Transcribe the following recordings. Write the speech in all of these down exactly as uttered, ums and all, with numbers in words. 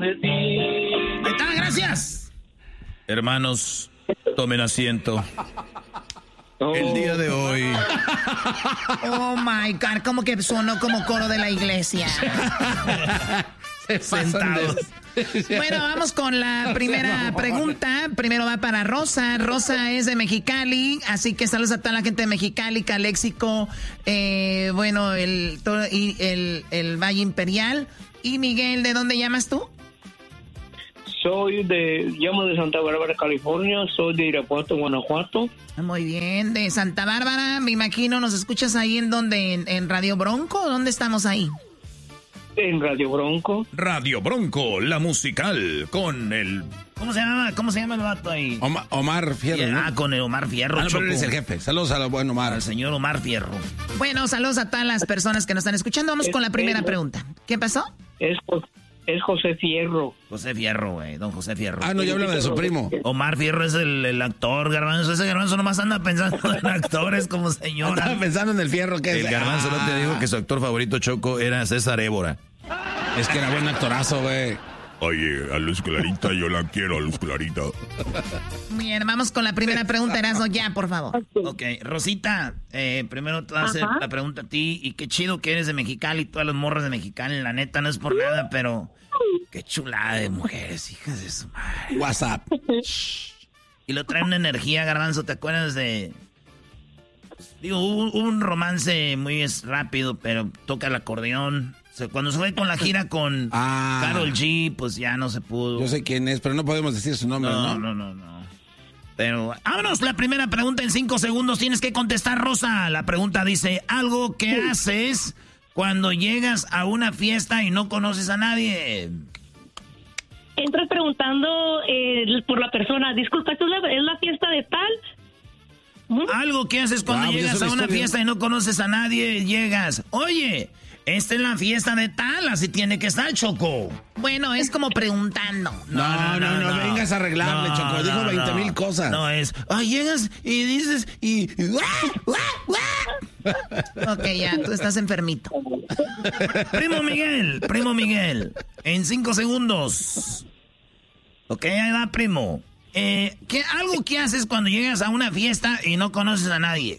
de ti. Ahí está, gracias. Hermanos, tomen asiento. Oh. El día de hoy. Oh my God, como que sonó como coro de la iglesia. Sentados. Bueno, vamos con la primera pregunta. Primero va para Rosa. Rosa es de Mexicali, así que saludos a toda la gente de Mexicali, Caléxico, eh, bueno, el, todo, y el, el Valle Imperial. Y Miguel, ¿de dónde llamas tú? Soy de, llamo de Santa Bárbara, California. Soy de Irapuato, Guanajuato. Muy bien, de Santa Bárbara, me imagino, ¿nos escuchas ahí en donde? ¿En, en Radio Bronco? ¿Dónde estamos ahí? En Radio Bronco. Radio Bronco, la musical, con el... ¿Cómo se llama? ¿Cómo se llama el vato ahí? Omar, Omar Fierro, ¿no? Ah, con el Omar Fierro. Ah, no, Choco. pero él es el jefe. Saludos a la buen Omar. Al señor Omar Fierro. Bueno, saludos a todas las personas que nos están escuchando. Vamos Es con la primera Pedro. pregunta. ¿Qué pasó? Es, es José Fierro. José Fierro, güey, don José Fierro. Ah, no, ya hablaba de su primo. Omar Fierro es el, el actor, Garbanzo. Ese Garbanzo nomás anda pensando en actores como señora. Estaba pensando en el Fierro que es. El Garbanzo no te dijo que su actor favorito, Choco, era César Évora. Es que era buen actorazo, güey. Oye, a Luz Clarita, yo la quiero, a Luz Clarita. Bien, vamos con la primera pregunta, Erasmo, ya, por favor. Ok, Rosita, eh, primero te voy a hacer Ajá. la pregunta a ti. Y qué chido que eres de Mexicali, todas las morras de Mexicali. La neta, no es por nada, pero qué chulada de mujeres, hijas de su madre. WhatsApp. Y lo trae una energía, Garbanzo, ¿te acuerdas de...? Digo, hubo, hubo un romance muy es, rápido, pero toca el acordeón. O sea, cuando se fue con la gira con Ah. Karol G, pues ya no se pudo. Yo sé quién es, pero no podemos decir su nombre, No, ¿no? no, no, no. Pero, vámonos, la primera pregunta en cinco segundos. Tienes que contestar, Rosa. La pregunta dice, algo que haces cuando llegas a una fiesta y no conoces a nadie. Entras preguntando eh, por la persona, disculpa, ¿esto es la, es la fiesta de tal? ¿Mm? Algo que haces cuando Ah, pues llegas es a una una historia. fiesta y no conoces a nadie, llegas. Oye, esta es la fiesta de tal, así tiene que estar, Choco. Bueno, es como preguntando. No, no, no, vengas a arreglarle, Choco. Dijo veinte mil cosas. No es, ah, llegas y dices y... y ¡guau, guau, guau! Ok, ya, tú estás enfermito. Primo Miguel, primo Miguel, en cinco segundos. Ok, ahí va, primo. Eh, ¿qué, algo que haces cuando llegas a una fiesta y no conoces a nadie.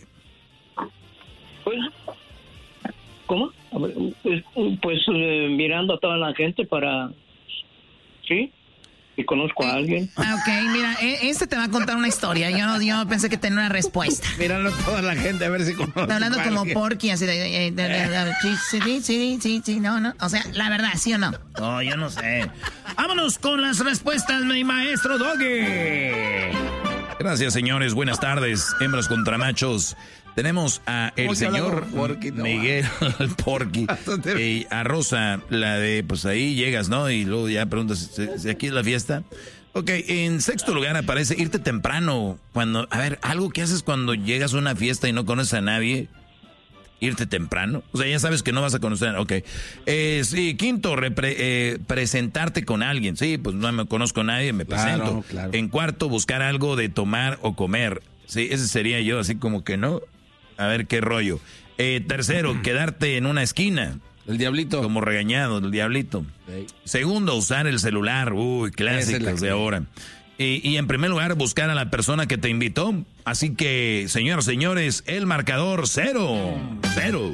Pues, ¿cómo? A ver, Pues, pues eh, mirando a toda la gente para... ¿Sí? Si conozco a alguien. Ah, ok, mira, e- este te va a contar una historia. Yo, no- yo pensé que tenía una respuesta. Míralo toda la gente a ver si conoce. Está hablando a como alguien. Porky, así de... de- de- de- de- sí, sí, sí, sí, sí, no, no. O sea, la verdad, ¿sí o no? No, yo no sé. Vámonos con las respuestas, mi maestro Doggy. Gracias, señores. Buenas tardes. Hembras contra machos. Tenemos a el ¿Cómo se habla señor como Porky? No, Miguel Porky y a Rosa, la de, pues ahí llegas, ¿no? Y luego ya preguntas si, si aquí es la fiesta. Ok, en sexto lugar aparece irte temprano. Cuando, a ver, algo que haces cuando llegas a una fiesta y no conoces a nadie. Irte temprano. O sea, ya sabes que no vas a conocer. Ok. Eh, sí, quinto, repre- eh, presentarte con alguien. Sí, pues no me conozco a nadie, me Claro, presento. claro. En cuarto, buscar algo de tomar o comer. Sí, ese sería yo, así como que no. A ver qué rollo. Eh, tercero, quedarte en una esquina. El diablito. Como regañado, el diablito. Sí. Segundo, usar el celular. Uy, Esa es la clásicas de que- ahora. Y, y en primer lugar, buscar a la persona que te invitó. Así que, señoras, señores, el marcador cero. Cero.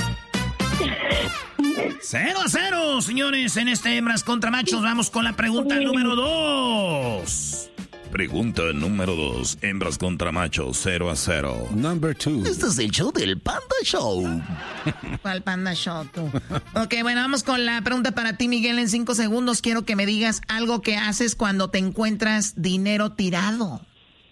Cero a cero, señores. En este Hembras contra Machos vamos con la pregunta número dos. Pregunta número dos. Hembras contra machos, cero a cero. Number two. Este es el show del Panda Show. ¿Cuál Panda Show, tú? Ok, bueno, vamos con la pregunta para ti, Miguel. En cinco segundos quiero que me digas algo que haces cuando te encuentras dinero tirado.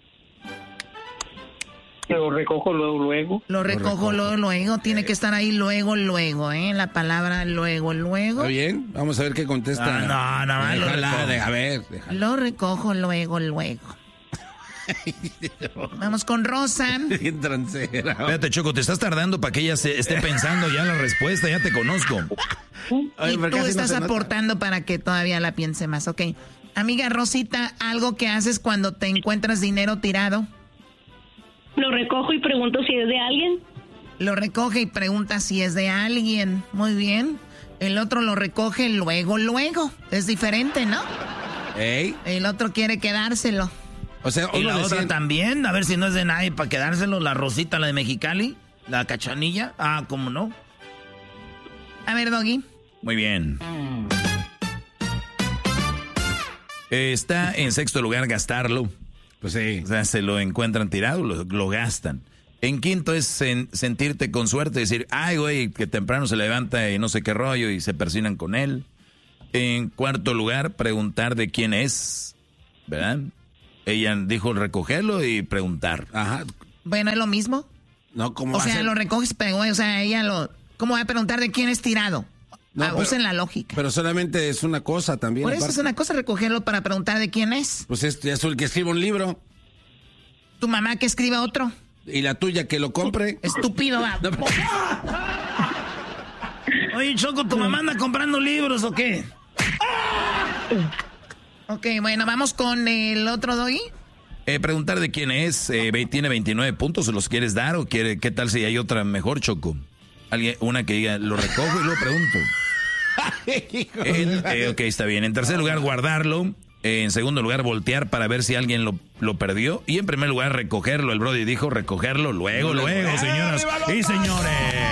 Lo recojo luego, luego. Lo recojo luego, luego. Tiene que estar ahí luego, luego, ¿eh? La palabra luego, luego. ¿Está bien? Vamos a ver qué contesta. Ah, no, no, no, lo Déjala, recojo. de- a ver, déjala. Lo recojo luego, luego. Vamos con Rosa. Bien transera. Espérate, Choco, te estás tardando para que ella se esté pensando ya la respuesta, ya te conozco. Ay, Y ¿por tú qué así no estás se nota? aportando para que todavía la piense más, ok. Amiga Rosita, ¿algo que haces cuando te encuentras dinero tirado? Lo recojo y pregunto si es de alguien. Lo recoge y pregunta si es de alguien. Muy bien. El otro lo recoge luego, luego. Es diferente, ¿no? Ey. El otro quiere quedárselo. O sea, y la decía... otra también, a ver si no es de nadie para quedárselo, la Rosita, la de Mexicali, la Cachanilla. Ah, ¿cómo no? A ver, Doggy. Muy bien. Está en sexto lugar gastarlo. Pues sí. O sea, se lo encuentran tirado, lo, lo gastan. En quinto es sen, sentirte con suerte, decir, ay, güey, que temprano se levanta y no sé qué rollo y se persinan con él. En cuarto lugar, preguntar de quién es, ¿verdad? Ella dijo recogerlo y preguntar. Ajá. Bueno, ¿es lo mismo? No, ¿cómo O va sea, a ser? lo recoges, pero, o sea, ella lo... ¿Cómo va a preguntar de quién es tirado? No, ah, pero- usen la lógica. Pero solamente es una cosa también. Por eso aparte. es una cosa recogerlo para preguntar de quién es. Pues es, es el que escribe un libro. Tu mamá que escriba otro. Y la tuya que lo compre. Estúpido, va. No, Oye, Choco, ¿tu mamá anda comprando libros o qué? Ok, bueno, vamos con el otro Doggy. Eh, preguntar de quién es, eh, ve- tiene veintinueve puntos, ¿se los quieres dar o quiere, qué tal si hay otra mejor, Choco? Alguien, una que diga, lo recojo y luego pregunto. El- eh, ok, está bien. En tercer lugar, guardarlo. Eh, en segundo lugar, voltear para ver si alguien lo, lo perdió. Y en primer lugar, recogerlo. El Brody dijo recogerlo luego, luego, señoras y señores.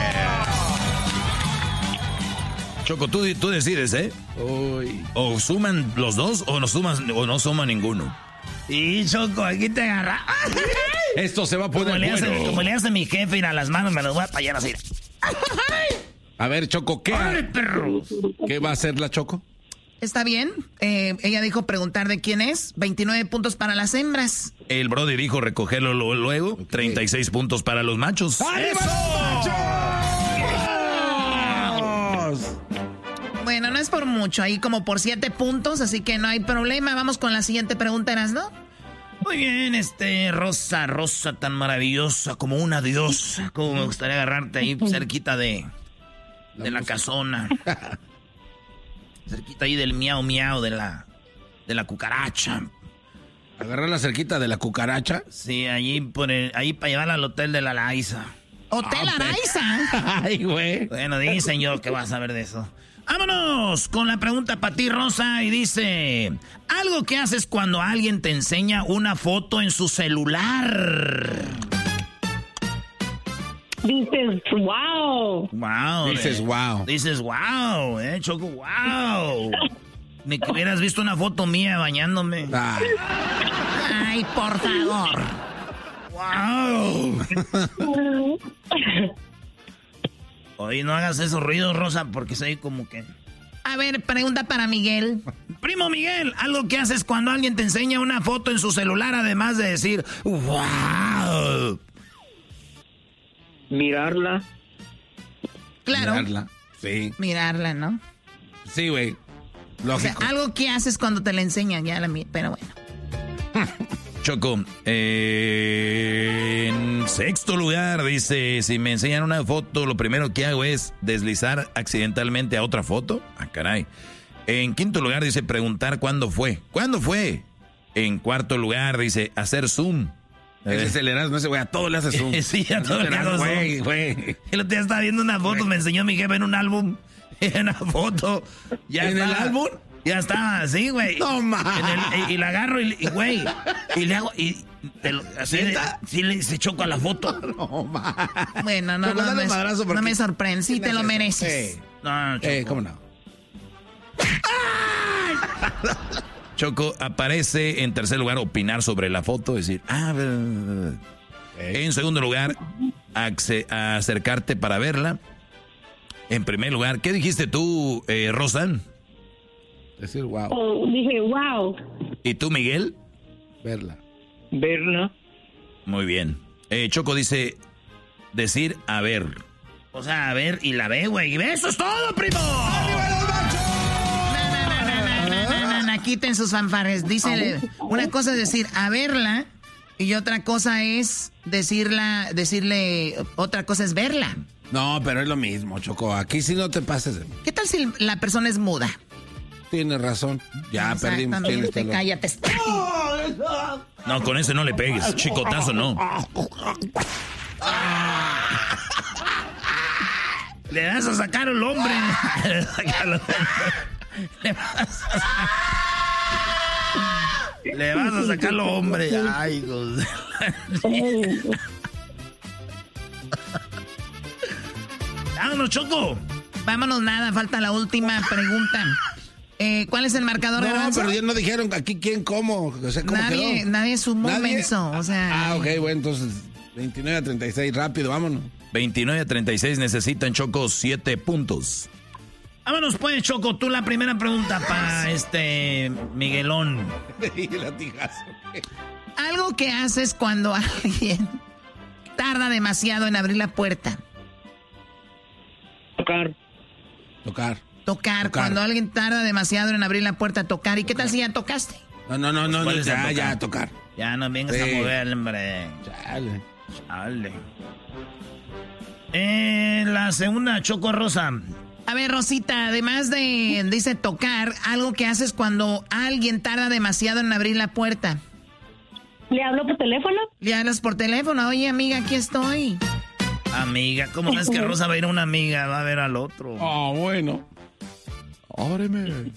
Choco, tú, tú decides, ¿eh? Uy. O suman los dos o no suman, o no suma ninguno. Y Choco, aquí te agarra. Esto se va a Como poner le, hace, bueno. como le hace mi jefe, ir a las manos, me los voy a tallar así. A ver, Choco, ¿qué, ¡Órale, perro! ¿qué va a hacer la Choco? Está bien. Eh, ella dijo preguntar de quién es. veintinueve puntos para las hembras. El Brody dijo recogerlo lo- luego. treinta y seis puntos para los machos. Bueno, no es por mucho. Ahí como por siete puntos, así que no hay problema. Vamos con la siguiente pregunta, ¿eras, no? Muy bien, este, Rosa, Rosa tan maravillosa como una diosa. Como me gustaría agarrarte ahí cerquita de, de la casona. Cerquita ahí del miau miau de la, de la cucaracha. Agarrar la cerquita de la cucaracha. Sí, allí por el- ahí para llevarla al hotel de la Laiza. Hotel Araiza. Ay, güey. Bueno, dicen yo que vas a saber de eso. Vámonos con la pregunta para ti, Rosa, y dice, algo que haces cuando alguien te enseña una foto en su celular. Dices, wow. Wow. Dices, eh. wow. Dices, wow, eh, Choco, wow. Ni que hubieras visto una foto mía bañándome. Ah, Ay, por favor. Wow. Oye, no hagas esos ruidos, Rosa, porque soy como que... A ver, pregunta para Miguel. Primo Miguel, algo que haces cuando alguien te enseña una foto en su celular, además de decir, wow. Mirarla. Claro. mirarla. Sí. Mirarla, ¿no? Sí, güey. O sea, Lógico. algo que haces cuando te la enseñan, ya la mi- pero bueno. Choco, eh, en sexto lugar dice, si me enseñan una foto, lo primero que hago es deslizar accidentalmente a otra foto. Ah, caray. En quinto lugar dice, preguntar cuándo fue. ¿Cuándo fue? En cuarto lugar dice, hacer zoom. Ese es el Erasmo, ese güey, a todo le hace zoom. Sí, a todo No te le hago hagas, zoom. güey, güey. El otro día estaba viendo una foto, me enseñó mi jefe en un álbum, en una foto. Ya ¿En el estaba- álbum? Ya estaba así, güey. No, ma. En el- y, y la agarro y, y, güey, y le hago, y te lo- así, de, ¿Neta? sí le se choco a la foto. No, ma. Bueno, no, Pero no, dale me, madrazo no porque- me sorprende. Sí, te lo mereces. Eh, No, Choco. eh, ¿cómo no? Choco, aparece en tercer lugar opinar sobre la foto, decir, ah, bla, bla, bla. En segundo lugar, acce- acercarte para verla. En primer lugar, ¿qué dijiste tú, eh, Rosan? Decir, wow, Oh, dije, wow. ¿Y tú, Miguel? verla. Verla. Muy bien. Eh, Choco dice, decir a ver. O sea, a ver y la ve, güey. ¡Eso es todo, primo! No, no, no, no, no, no, quiten sus fanfarres. Dice, una cosa es decir, a verla, y otra cosa es decirla, decirle, otra cosa es verla. No, pero es lo mismo, Choco. Aquí sí no te pases. de- ¿Qué tal si la persona es muda? Tienes razón. Ya perdimos. Tienes Exactamente, todo. cállate. No, con ese no le pegues. Chicotazo no. Le vas a sacar al hombre. Le vas a sacar... Le vas a sacar al hombre. Ay, Dios. Vámonos, Choco. Vámonos, nada, falta la última pregunta. Eh, ¿Cuál es el marcador, No, Garbanzo? pero ya no dijeron aquí quién, cómo. O sea, ¿cómo Nadie, quedó? nadie sumó ¿Nadie? menso, o sea... Ah, ok, bueno, entonces veintinueve a treinta y seis, rápido, vámonos. veintinueve a treinta y seis necesitan, Choco, siete puntos. Vámonos pues, Choco, tú la primera pregunta para este Miguelón. Latigazo. Algo que haces cuando alguien tarda demasiado en abrir la puerta. Tocar. Tocar. Tocar, Tocar. cuando alguien tarda demasiado en abrir la puerta, tocar. ¿Y qué tal si ya tocaste? No, no, no, no, ¿Cuál no es ya, el tocar? ya, tocar. Ya no vengas Sí. a mover, hombre. Chale. Chale. Eh, la segunda, Choco Rosa. A ver, Rosita, además de, dice tocar, algo que haces cuando alguien tarda demasiado en abrir la puerta. ¿Le hablo por teléfono? Le hablas por teléfono, oye, amiga, aquí estoy. Amiga, ¿cómo sabes que Rosa va a ir a una amiga? Va a ver al otro. Ah, bueno. Ábreme.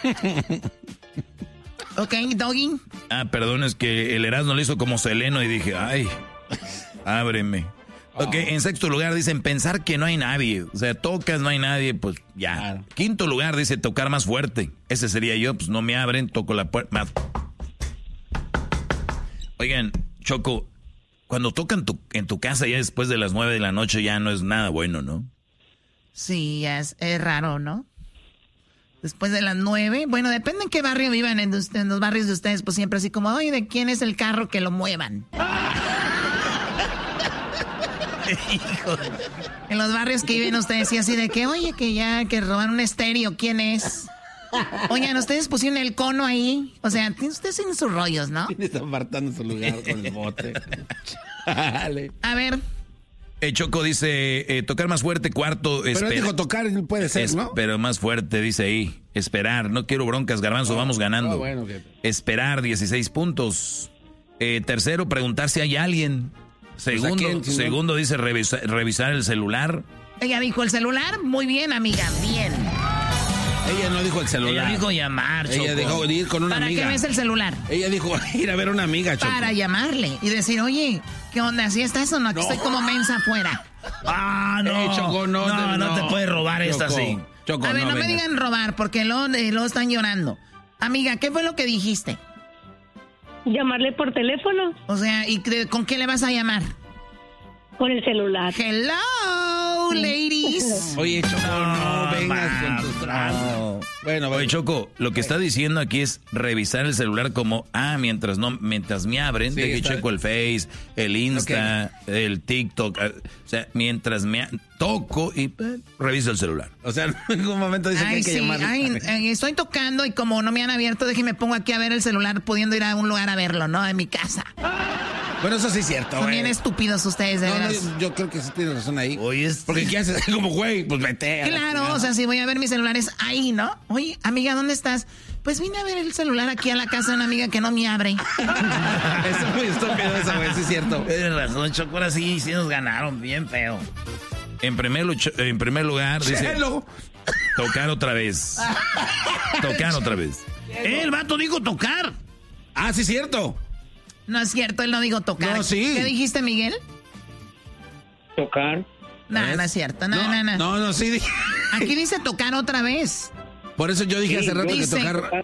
Ok, Doggy. Ah, perdón, es que el Erasmo lo hizo como Seleno y dije, ay, ábreme. Ok, en sexto lugar dicen pensar que no hay nadie. O sea, tocas, no hay nadie, pues ya. Claro. Quinto lugar dice tocar más fuerte. Ese sería yo, pues no me abren, toco la puerta más. Oigan, Choco, cuando tocan tu, en tu casa ya después de las nueve de la noche ya no es nada bueno, ¿no? Sí, es, es raro, ¿no? Después de las nueve, bueno, depende en qué barrio vivan, en, en los barrios de ustedes, pues siempre así como, oye, ¿de quién es el carro que lo muevan? En los barrios que viven ustedes, y así de que, oye, que ya, que roban un estéreo, ¿quién es? Oigan, ustedes pusieron el cono ahí, o sea, ustedes tienen sus rollos, ¿no? Está apartando su lugar con el bote. Chale. A ver, Eh, Choco dice eh, tocar más fuerte, cuarto, Pero él espera- dijo tocar, puede ser, es- ¿no? Pero más fuerte, dice ahí. Esperar, no quiero broncas, Garbanzo, vamos ganando. Ah, bueno, ok. Esperar, dieciséis puntos. Eh, tercero, preguntar si hay alguien. Segundo, quién, si no? segundo dice revisa- revisar el celular. ella dijo el celular, muy bien, amiga, bien. Ella no dijo el celular. Ella dijo llamar, Choco. Ella dijo ir con una ¿Para amiga. qué ves el celular? Ella dijo ir a ver a una amiga, Choco. Para llamarle y decir, oye, ¿qué onda? ¿Así estás o no? Aquí estoy como mensa afuera. Ah, no. Eh, Choco, no, no, te- no te no. puedes robar esta Choco, así. Choco, A ver, no, me vengas. digan robar, porque luego, eh, luego están llorando. Amiga, ¿qué fue lo que dijiste? ¿Llamarle por teléfono? O sea, ¿y de- con qué le vas a llamar? Por el celular. Hello, ladies. Oye, Choco, no, No, vengas ma, con tus trazos. no. Bueno, Oye, bueno. Choco, lo que está diciendo aquí es revisar el celular como, ah, mientras no, mientras me abren, Sí, de que está- checo el Face, el Insta, el TikTok, ah, o sea, mientras me a- toco y eh, reviso el celular. O sea, en ningún momento dice que Ay, hay que sí, llamarle. ay, eh, estoy tocando y como no me han abierto, déjeme pongo aquí a ver el celular, pudiendo ir a un lugar a verlo, ¿no? En mi casa. Bueno, eso sí es cierto, Son güey. bien estúpidos ustedes, de No, no, veras. yo, yo creo que sí tienes razón ahí. Oye, es- Porque ¿qué haces? Como, güey, pues vete. a la Claro, chingada. o sea, si voy a ver mis celulares ahí, ¿no? Oye, amiga, ¿dónde estás? Pues vine a ver el celular aquí a la casa de una amiga que no me abre. Eso es muy estúpido eso, güey, sí es cierto. Tienes razón, Choco, ahora sí, sí nos ganaron, bien feo. En primer, luch- en primer lugar, dice, Chelo. tocar otra vez. Tocar otra vez. El vato dijo tocar. Ah, sí es cierto. No es cierto, él no dijo tocar. No, sí. ¿Qué dijiste, Miguel? Tocar. No, ¿Ves? no es cierto, no, no, no. No, no, sí. dije- Aquí dice tocar otra vez. Por eso yo dije Sí, hace rato que dice- tocar.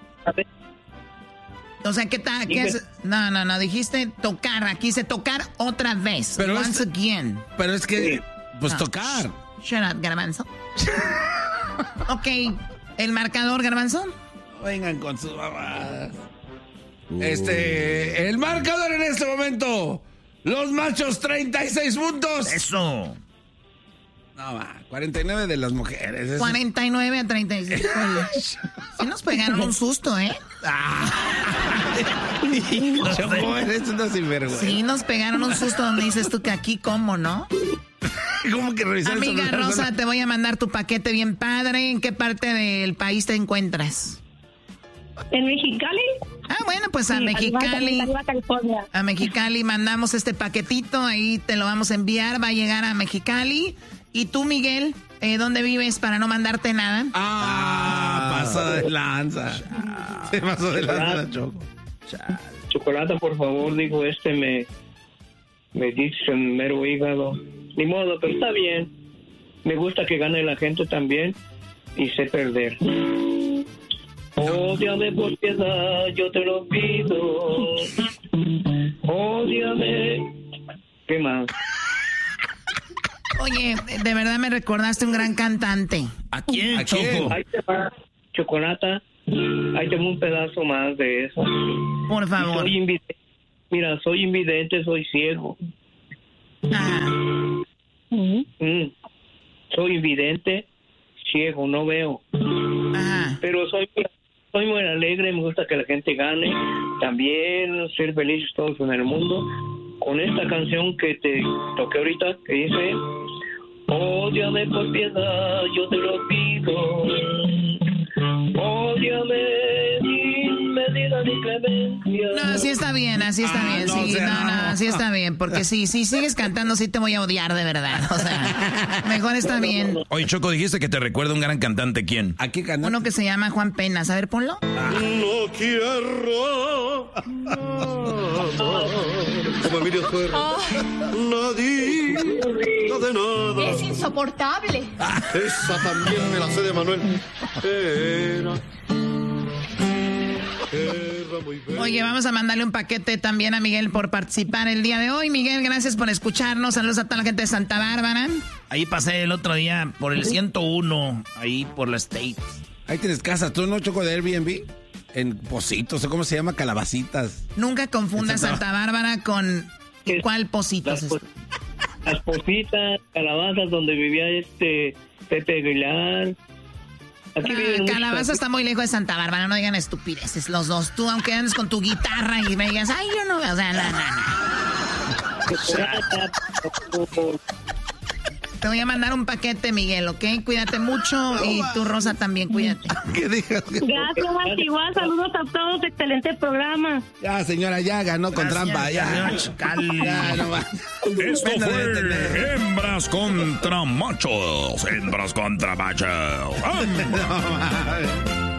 O sea, ¿qué tal? ¿Qué Dije- es? No, no, no, dijiste tocar. Aquí dice tocar otra vez. Pero Once es- again. Pero es que, pues No. tocar. Shut up, Garbanzo. Ok, el marcador, Garbanzo. Vengan con sus mamadas. Este, el marcador en este momento. Los machos, treinta y seis puntos. Eso. No, va, cuarenta y nueve de las mujeres. Eso- cuarenta y nueve a treinta y seis. Sí nos pegaron un susto, ¿eh? Choco, eres una sinvergüenza. Sí nos pegaron un susto donde dices tú que aquí, ¿cómo, no? ¿Cómo que revisar el Amiga celular? Rosa, te voy a mandar tu paquete bien padre. ¿En qué parte del país te encuentras? ¿En Mexicali? Ah, bueno, pues a Sí, Mexicali. arriba, California. A Mexicali mandamos este paquetito, ahí te lo vamos a enviar, va a llegar a Mexicali ¿Y tú, Miguel? Eh, ¿Dónde vives para no mandarte nada? Ah, pasó de lanza. Se pasó de lanza la Choco. Chocolata, por favor, dijo este, me, me dice mero hígado. Ni modo, pero está bien. Me gusta que gane la gente también y sé perder. Ódiame por piedad, yo te lo pido. Ódiame. ¿Qué más? Oye, de verdad me recordaste un gran cantante. ¿A quién, ¿A quién? Choco? Ahí te va, Chocolata. Ahí tengo un pedazo más de eso. Por favor. Soy invidente. Mira, soy invidente, soy ciego. Ajá. Mm. Soy invidente, ciego, no veo. Ajá. Pero soy, soy muy alegre, me gusta que la gente gane. También ser felices todos en el mundo. Con esta canción que te toqué ahorita, que dice: ódiame por piedad, yo te lo pido. Ódiame sin medida ni clemencia. No, así está bien, así está Ah, bien. no, Sí, o sea, no, no, no. así está bien. Porque si, si sigues cantando, sí te voy a odiar de verdad. O sea, mejor está bien. Oye, Choco, dijiste que te recuerda un gran cantante. ¿Quién? Aquí cantante. Uno que se llama Juan Penas. A ver, ponlo. No quiero como Emilio Suero. Nadie, nada de nada. Es insoportable. Esa también me la sé de Manuel. Era, era muy bella. Oye, vamos a mandarle un paquete también a Miguel por participar el día de hoy. Miguel, gracias por escucharnos. Saludos a toda la gente de Santa Bárbara. Ahí pasé el otro día por el ciento uno, ahí por la State. Ahí tienes casa, ¿tú no, Choco, de Airbnb? En Pocitos, ¿o cómo se llama? Calabacitas. Nunca confundas Santa- Santa Bárbara con... ¿Qué? ¿Cuál Pocitos? Las, po- las Positas, Calabazas, donde vivía este Pepe Aguilar. Aquí viven Ah, muchos- Calabaza está muy lejos de Santa Bárbara, no digan estupideces los dos. Tú, aunque andes con tu guitarra y me digas, ay, yo no veo, o sea, no, no, no. Chocolata, por favor. Te voy a mandar un paquete, Miguel, ¿ok? Cuídate mucho y tú, Rosa, también cuídate. ¿Qué digas? Gracias, Marta, igual, saludos a todos, excelente programa. Ya, señora, ya ganó con Gracias, trampa, ya. señora Chicali. Ya, no va. Esto Pena de entender. fue Hembras contra Machos. Hembras contra Machos. No, mames.